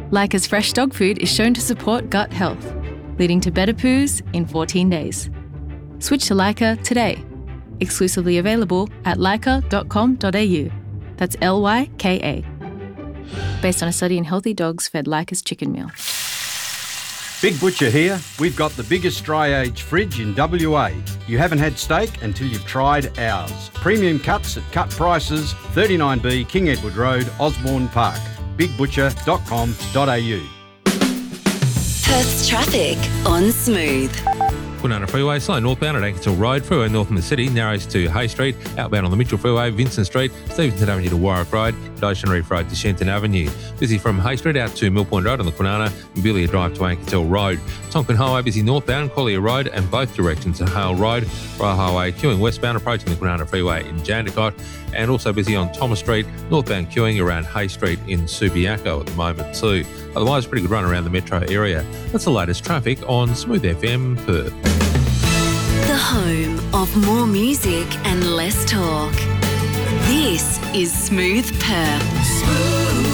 Leica's fresh dog food is shown to support gut health, leading to better poos in 14 days. Switch to Leica today. Exclusively available at leica.com.au. That's Lyka. Based on a study in healthy dogs fed Leica's chicken meal. Big Butcher here. We've got the biggest dry age fridge in WA. You haven't had steak until you've tried ours. Premium cuts at cut prices, 39B King Edward Road, Osborne Park. bigbutcher.com.au. Perth's traffic on Smooth. Kwinana Freeway, slow northbound at Ankershill Road, freeway north in the city, narrows to Hay Street, outbound on the Mitchell Freeway, Vincent Street, Stevenson Avenue to Warwick Road, and Ocean Reef Road to Shenton Avenue. Busy from Hay Street out to Mill Point Road on the Kwinana, and Billia Drive to Ankershill Road. Tonkin Highway busy northbound, Collier Road, and both directions to Hale Road. Royal Highway queuing westbound approaching the Kwinana Freeway in Jandakot, and also busy on Thomas Street, northbound queuing around Hay Street in Subiaco at the moment too. Otherwise, pretty good run around the metro area. That's the latest traffic on Smooth FM Perth. The home of more music and less talk. This is Smooth Perth.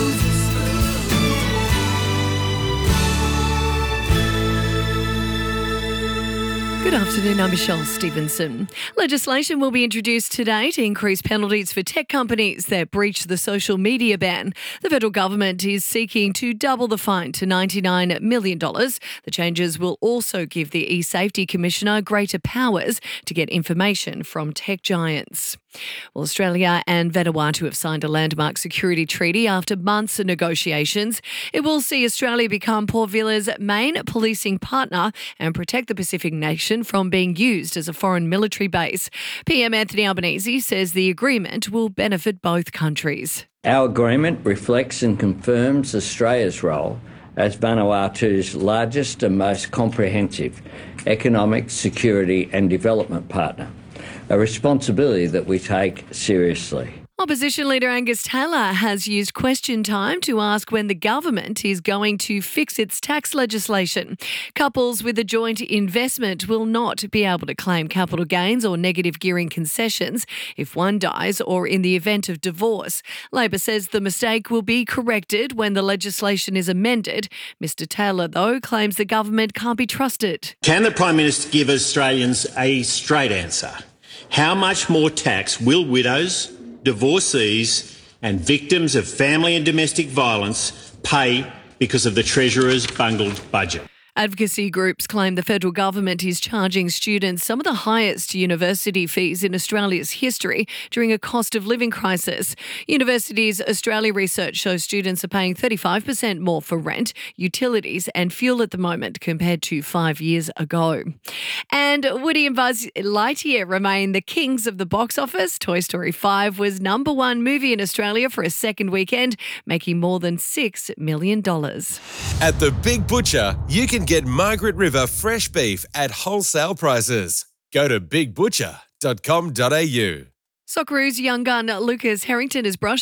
Good afternoon, I'm Michelle Stevenson. Legislation will be introduced today to increase penalties for tech companies that breach the social media ban. The federal government is seeking to double the fine to $99 million. The changes will also give the eSafety Commissioner greater powers to get information from tech giants. Well, Australia and Vanuatu have signed a landmark security treaty after months of negotiations. It will see Australia become Port Villa's main policing partner and protect the Pacific nation from being used as a foreign military base. PM Anthony Albanese says the agreement will benefit both countries. Our agreement reflects and confirms Australia's role as Vanuatu's largest and most comprehensive economic, security and development partner, a responsibility that we take seriously. Opposition leader Angus Taylor has used question time to ask when the government is going to fix its tax legislation. Couples with a joint investment will not be able to claim capital gains or negative gearing concessions if one dies or in the event of divorce. Labor says the mistake will be corrected when the legislation is amended. Mr Taylor, though, claims the government can't be trusted. Can the Prime Minister give Australians a straight answer? How much more tax will widows, divorcees and victims of family and domestic violence pay because of the Treasurer's bungled budget? Advocacy groups claim the federal government is charging students some of the highest university fees in Australia's history during a cost of living crisis. Universities Australia research shows students are paying 35% more for rent, utilities and fuel at the moment compared to 5 years ago. And Woody and Buzz Lightyear remain the kings of the box office. Toy Story 5 was number one movie in Australia for a second weekend, making more than $6 million. At the Big Butcher, you can get Margaret River fresh beef at wholesale prices. Go to bigbutcher.com.au. Socceroos young gun Lucas Harrington has brushed